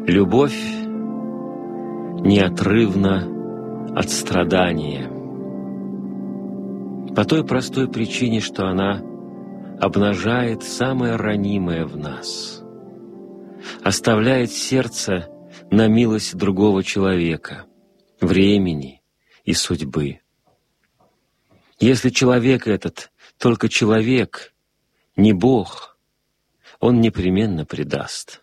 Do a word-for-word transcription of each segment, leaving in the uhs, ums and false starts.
Любовь неотрывна от страдания. По той простой причине, что она обнажает самое ранимое в нас, оставляет сердце на милость другого человека, времени и судьбы. Если человек этот только человек, не Бог, он непременно предаст.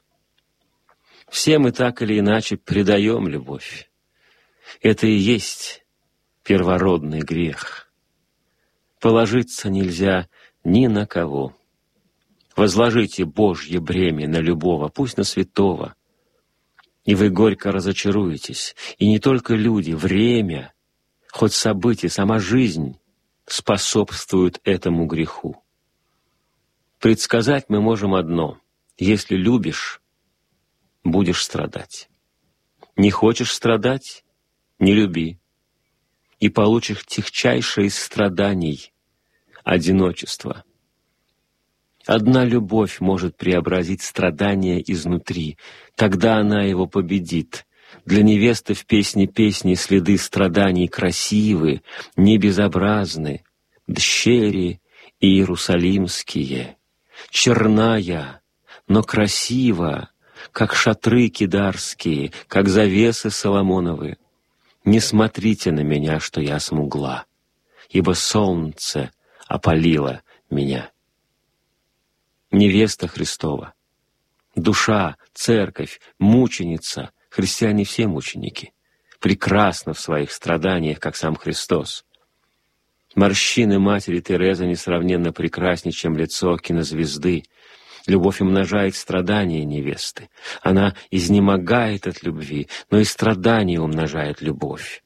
Все мы так или иначе предаем любовь. Это и есть первородный грех. Положиться нельзя ни на кого. Возложите Божье бремя на любого, пусть на святого, и вы горько разочаруетесь. И не только люди, время, хоть события, сама жизнь способствуют этому греху. Предсказать мы можем одно: если любишь, будешь страдать. Не хочешь страдать — не люби, и получишь тягчайшее из страданий — одиночество. Одна любовь может преобразить страдания изнутри, тогда она его победит. Для невесты в песне песни следы страданий красивы, не безобразны, дщери иерусалимские. Черная, но красива, как шатры кидарские, как завесы Соломоновы. Не смотрите на меня, что я смугла, ибо солнце опалило меня. Невеста Христова, душа, церковь, мученица, христиане все мученики, прекрасна в своих страданиях, как сам Христос. Морщины матери Терезы несравненно прекраснее, чем лицо кинозвезды. Любовь умножает страдания невесты. Она изнемогает от любви, но и страдания умножает любовь.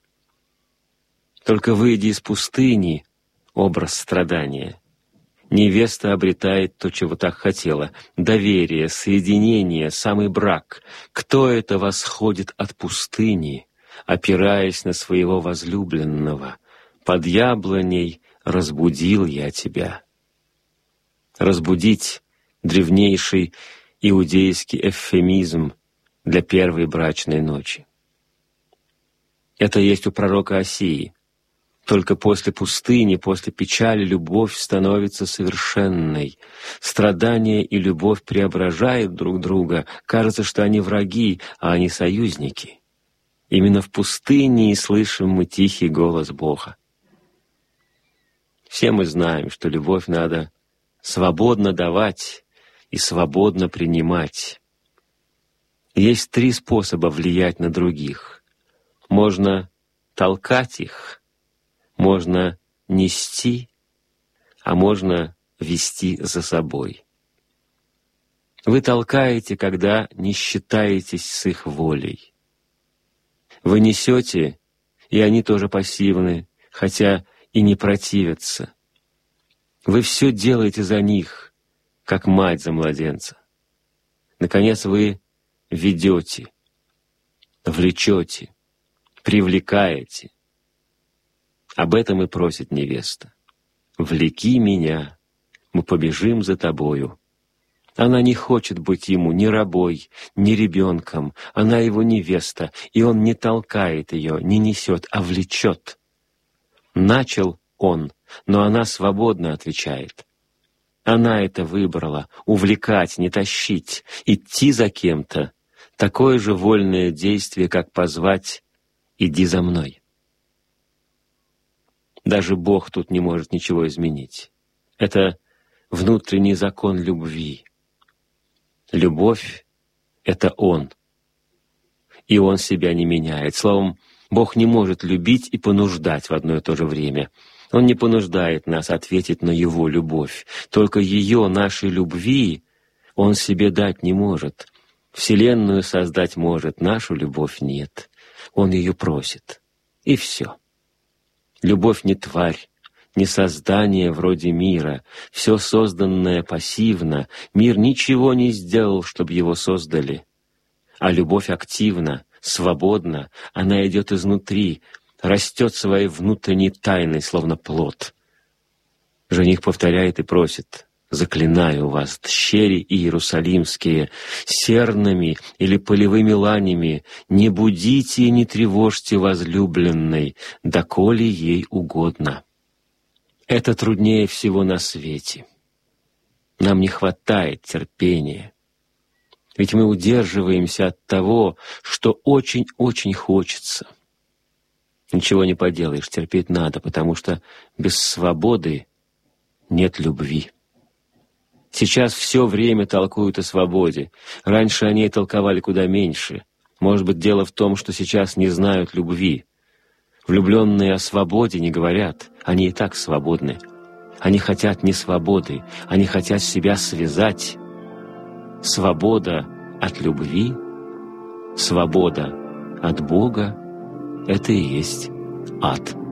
Только выйдя из пустыни, образ страдания, невеста обретает то, чего так хотела — доверие, соединение, самый брак. Кто это восходит от пустыни, опираясь на своего возлюбленного? Под яблоней разбудил я тебя. Разбудить — древнейший иудейский эвфемизм для первой брачной ночи. Это есть у пророка Осии. Только после пустыни, после печали любовь становится совершенной. Страдания и любовь преображают друг друга. Кажется, что они враги, а они союзники. Именно в пустыне и слышим мы тихий голос Бога. Все мы знаем, что любовь надо свободно давать и свободно принимать. Есть три способа влиять на других. Можно толкать их, можно нести, а можно вести за собой. Вы толкаете, когда не считаетесь с их волей. Вы несете, и они тоже пассивны, хотя и не противятся. Вы все делаете за них, как мать за младенца. Наконец, вы ведете, влечете, привлекаете. Об этом и просит невеста. «Влеки меня, мы побежим за тобою». Она не хочет быть ему ни рабой, ни ребенком. Она его невеста, и он не толкает ее, не несет, а влечет. Начал он, но она свободно отвечает. Она это выбрала — увлекать, не тащить, идти за кем-то. Такое же вольное действие, как позвать «иди за мной». Даже Бог тут не может ничего изменить. Это внутренний закон любви. Любовь — это Он. И Он себя не меняет. Словом, Бог не может любить и понуждать в одно и то же время. Он не понуждает нас ответить на Его любовь. Только ее, нашей любви, Он себе дать не может. Вселенную создать может, нашу любовь нет. Он ее просит. И все. Любовь не тварь, не создание вроде мира. Все созданное пассивно. Мир ничего не сделал, чтобы его создали. А любовь активна, свободна. Она идет изнутри, растет своей внутренней тайной, словно плод. Жених повторяет и просит: Заклинаю вас, дщери иерусалимские, серными или полевыми ланями, не будите и не тревожьте возлюбленной, доколе ей угодно. Это труднее всего на свете. Нам не хватает терпения. Ведь мы удерживаемся от того, что очень-очень хочется. Ничего не поделаешь, терпеть надо, потому что без свободы нет любви. Сейчас все время толкуют о свободе. Раньше они толковали куда меньше. Может быть, дело в том, что сейчас не знают любви. Влюбленные о свободе не говорят. Они и так свободны. Они хотят не свободы. Они хотят себя связать. Свобода от любви, свобода от Бога — это и есть ад.